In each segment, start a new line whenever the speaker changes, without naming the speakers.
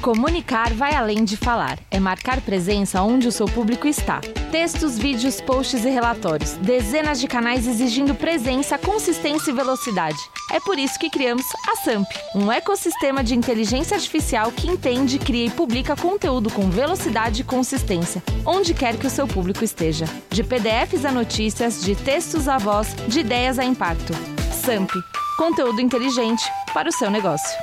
Comunicar vai além de falar. É marcar presença onde o seu público está. Textos, vídeos, posts e relatórios. Dezenas de canais exigindo presença, consistência e velocidade. É por isso que criamos a SAMP, um ecossistema de inteligência artificial que entende, cria e publica conteúdo com velocidade e consistência, onde quer que o seu público esteja. De PDFs a notícias, de textos a voz, de ideias a impacto. SAMP, conteúdo inteligente para o seu negócio.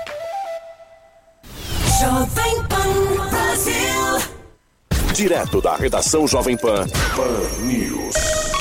Jovem Pan Brasil.
Direto da redação Jovem Pan, Pan News.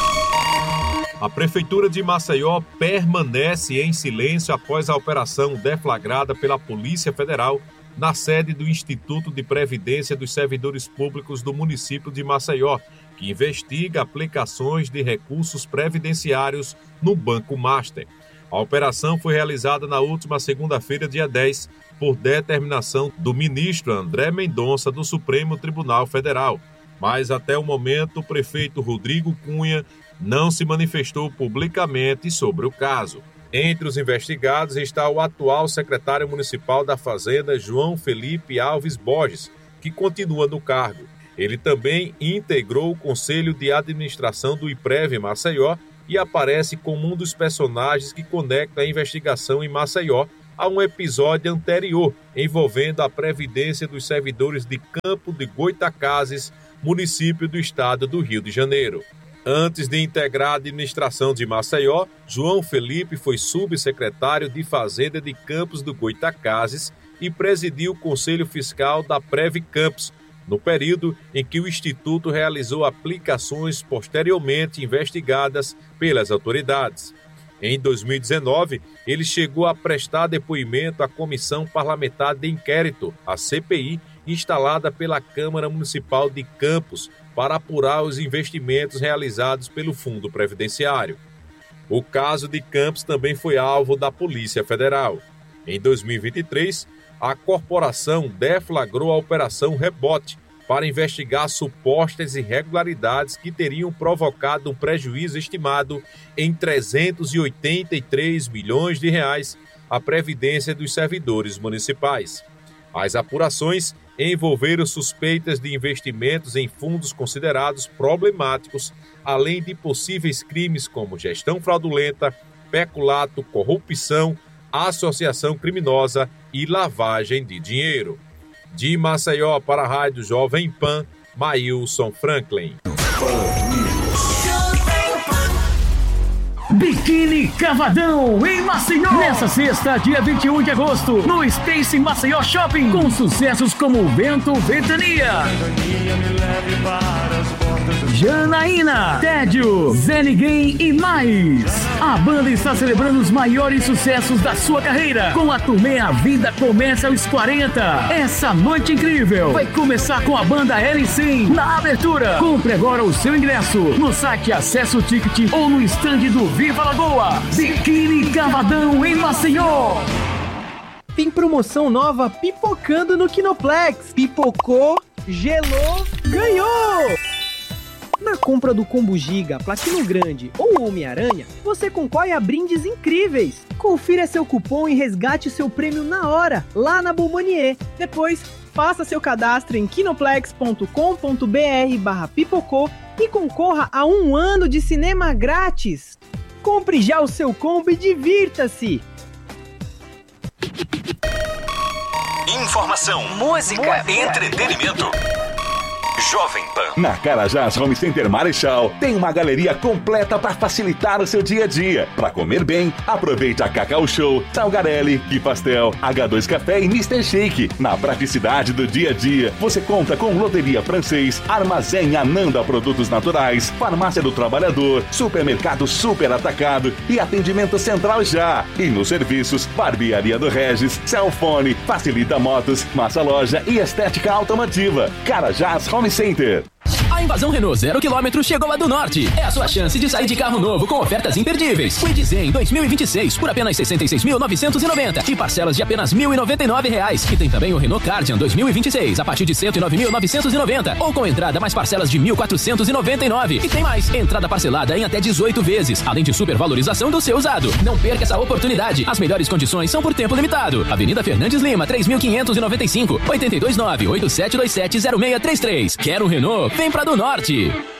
A Prefeitura de Maceió permanece em silêncio após a operação deflagrada pela Polícia Federal na sede do Instituto de Previdência dos Servidores Públicos do município de Maceió, que investiga aplicações de recursos previdenciários no Banco Master. A operação foi realizada na última segunda-feira, dia 10, por determinação do ministro André Mendonça do Supremo Tribunal Federal. Mas até o momento o prefeito Rodrigo Cunha não se manifestou publicamente sobre o caso. Entre os investigados está o atual secretário municipal da Fazenda, João Felipe Alves Borges, que continua no cargo. Ele também integrou o Conselho de Administração do IPREV Maceió e aparece como um dos personagens que conecta a investigação em Maceió a um episódio anterior envolvendo a Previdência dos Servidores de Campo de Goitacazes, município do estado do Rio de Janeiro. Antes de integrar a administração de Maceió, João Felipe foi subsecretário de Fazenda de Campos do Goitacazes e presidiu o Conselho Fiscal da Prev Campos, no período em que o Instituto realizou aplicações posteriormente investigadas pelas autoridades. Em 2019, ele chegou a prestar depoimento à Comissão Parlamentar de Inquérito, a CPI, instalada pela Câmara Municipal de Campos para apurar os investimentos realizados pelo Fundo Previdenciário. O caso de Campos também foi alvo da Polícia Federal. Em 2023, a corporação deflagrou a Operação Rebote para investigar supostas irregularidades que teriam provocado um prejuízo estimado em 383 milhões de reais à Previdência dos Servidores Municipais. As apurações envolveram suspeitas de investimentos em fundos considerados problemáticos, além de possíveis crimes como gestão fraudulenta, peculato, corrupção, associação criminosa e lavagem de dinheiro. De Maceió para a Rádio Jovem Pan, Maílson Franklin.
Biquíni Cavadão em Maceió. Nessa sexta, dia 21 de agosto, no Space Maceió Shopping, com sucessos como Vento Ventania, Janaína, Tédio, Zé Ninguém e mais. A banda está celebrando os maiores sucessos da sua carreira com a turnê A Vida Começa aos 40. Essa noite incrível vai começar com a banda L100 na abertura. Compre agora o seu ingresso no site Acesso Ticket ou no stand do Viva Lagoa. Biquíni Cavadão em Maceió.
Tem promoção nova pipocando no Kinoplex. Pipocou, gelou, ganhou! Na compra do Combo Giga, Platino Grande ou Homem-Aranha, você concorre a brindes incríveis. Confira seu cupom e resgate seu prêmio na hora, lá na Bombonier. Depois, faça seu cadastro em kinoplex.com.br/pipocô e concorra a 1 ano de cinema grátis. Compre já o seu combo e divirta-se!
Informação, música, entretenimento. Jovem Pan.
Na Carajás Home Center Marechal tem uma galeria completa para facilitar o seu dia a dia. Para comer bem, aproveite a Cacau Show, Salgarelli, Que Pastel, H2 Café e Mr. Shake. Na praticidade do dia a dia, você conta com Loteria Francês, Armazém Ananda Produtos Naturais, Farmácia do Trabalhador, Supermercado Super Atacado e Atendimento Central Já. E nos serviços, Barbearia do Regis, Cellfone, Facilita Motos, Massa Loja e Estética Automotiva. Carajás Home Center.
A invasão Renault 0 km chegou a do Norte. É a sua chance de sair de carro novo com ofertas imperdíveis. Kwid Zen 2026 por apenas R$ 66.990 e parcelas de apenas R$ 1.099. E tem também o Renault Kardian 2026 a partir de R$ 109.990 ou com entrada mais parcelas de R$ 1.499. E tem mais, entrada parcelada em até 18 vezes, além de supervalorização do seu usado. Não perca essa oportunidade. As melhores condições são por tempo limitado. Avenida Fernandes Lima, 3.595, 829-8727-0633. Quer um Renault? Vem pra do Norte!